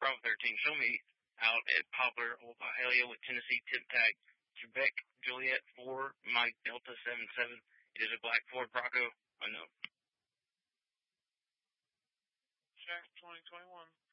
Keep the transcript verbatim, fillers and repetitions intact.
Bravo thirteen, show me out at Poplar, Old Hialeah with Tennessee Tip Tag, Quebec, Juliet four, Mike Delta seven seven. It is a black Ford Bronco, unknown. Shack twenty twenty-one.